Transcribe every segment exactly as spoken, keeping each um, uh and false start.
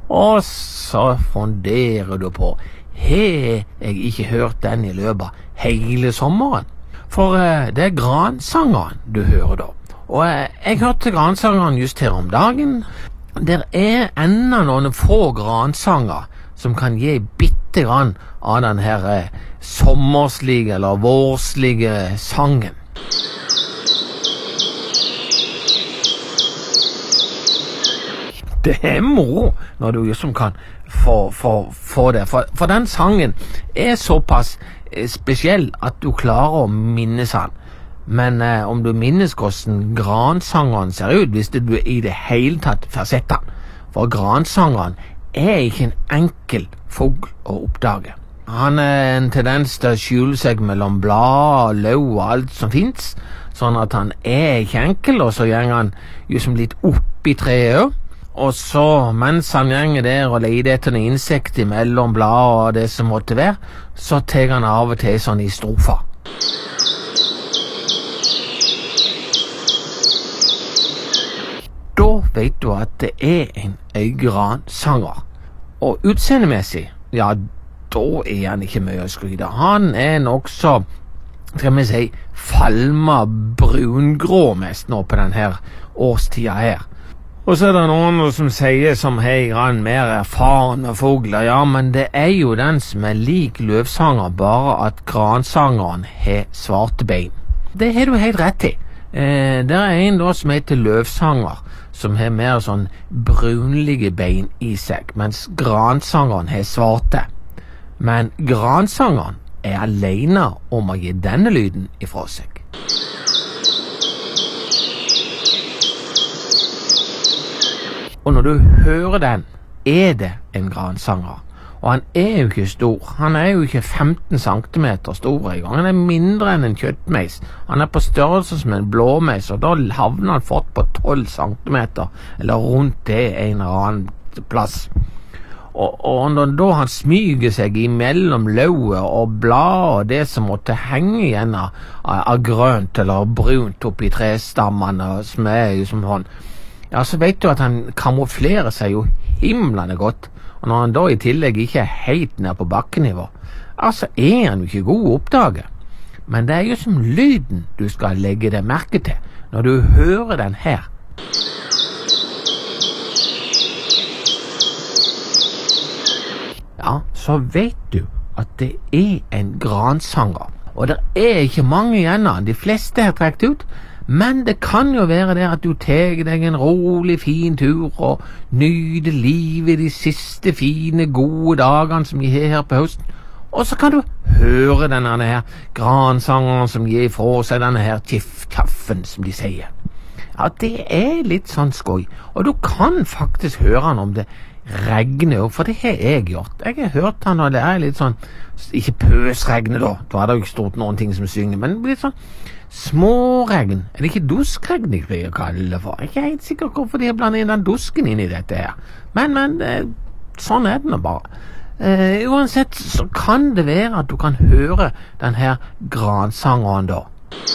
Og så funderer du på, har jeg ikke hørt den i løpet av hele sommeren? For eh, det er Gransangeren du hører da. Og eh, jeg hørte Gransangeren just her om dagen. Der er enda noen få gransanger som kan gi bitte grann av den her eh, sommerslige eller vårslige sangen. Det er moro når du liksom kan få, få, få det, for, for den sangen er såpass eh, spesiell at du klarer å minnes den. Men eh, om du minnes hvordan Gransangeren ser ut hvis du i det hele tatt får sett den. For Gransangeren er ikke en enkel fugl å oppdage. Han er en tendens til å skjule seg mellom blad, løv og alt som finnes, sånn at han er ikke enkel, og så gjenger han liksom litt opp i treet. Og så, mens han gjenger der og leter etter noen insekter mellom blad og det som måtte være, så tar han av og til sånn i strofer. Da vet du at det er en øygransanger. Og utseendemessig, ja, da er han ikke mye å skryte. Han er nok så, skal vi si, falma brungrå mest nå på denne årstida her. Og så er det noen som sier som hei, han mer erfarne fugler. Ja, men det er jo den som er lik løvsanger, bare at gransangeren har svarte bein. Det har du helt rett i. Eh, det er en da som heter løvsanger, som har mer sånn brunlige bein i seg, mens gransangeren har svarte. Men gransangeren er alene om å gi denne lyden ifra seg. Og når du hører den, er det en gransanger. Og han er jo ikke stor. Han er jo ikke femten centimeter stor i gang. Han er mindre enn en kjøttmeis. Han er på størrelse som en blåmeis, og da havner han fått på tolv centimeter, eller rundt det en eller annen plass. Og, og når da han smyger seg imellom løvet og blad og det som måtte henge igjen av, av grønt eller brunt oppi trestammene, som er jo som sånn, ja, så vet du at han kamuflerer seg jo himlende godt, og når han da i tillegg ikke er helt ned på bakkenivå, altså er han jo ikke god å oppdage. Men det er jo som lyden du skal legge deg merke til når du hører den her. Ja, så vet du at det er en gransanger, og det er ikke mange igjen av han. De fleste har trekt ut. Men det kan jo være det at du tar deg en rolig, fin tur og nyter livet de siste fine, gode dagene som de har her på høsten. Og så kan du høre denne her gransangeren som gir fra seg denne her tiff-taffen, som de sier. Ja, det er litt sånn skoj. Og du kan faktisk høre han om det regner, for det har jeg gjort. Jeg har hørt han, og det er litt sånn, ikke pøsregne da, da er det jo ikke stort noen ting som synger, men litt sånn småregn. Er det ikke duskregn jeg vil kalle det for? Jeg er ikke helt sikker hvorfor de har blandet inn den dusken inn i dette her. Men, men, eh, sånn er det nå bare. Eh, uansett så kan det være at du kan høre den her gransangeren da.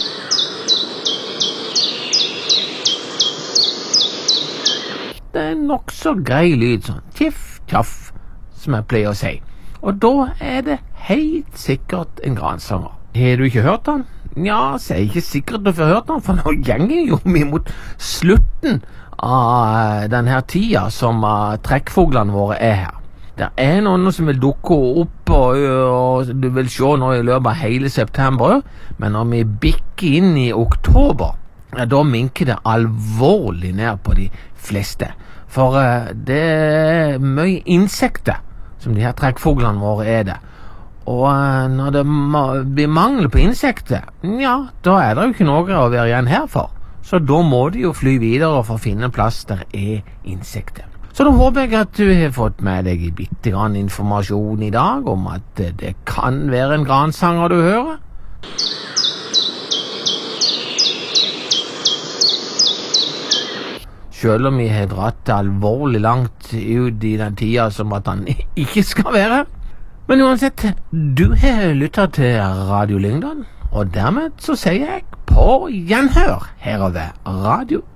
Det er nok så grei lyd, sånn tiff-taff, som jeg pleier å si. Og da er det helt sikkert en gransanger. Har du ikke hørt den? Ja, så er det ikke sikkert du får hørt den, for nå gjenger jo vi mot slutten av denne tida som uh, trekkfuglene våre er her. Det er noen som vil dukke opp, og, og du vil se nå i løpet av hele september, men når vi bikker inn i oktober, ja, da minker det alvorlig ned på de fleste. For uh, det er mye insekter som de her trekkfuglene våre er det. Og uh, når det ma- blir mangel på insekter, ja, da er det jo ikke noe å være igjen her for. Så da må de jo fly videre for å finne plass der er insekter. Så da håper jeg at du har fått med deg bitte grann informasjon i dag om at uh, det kan være en gransanger du hører. Selv om vi har dratt alvorlig langt ut i den tida som at han ikke skal være. Men uansett, du har lyttet til Radio Lyngdal, og dermed så sier jeg på gjenhør her over Radio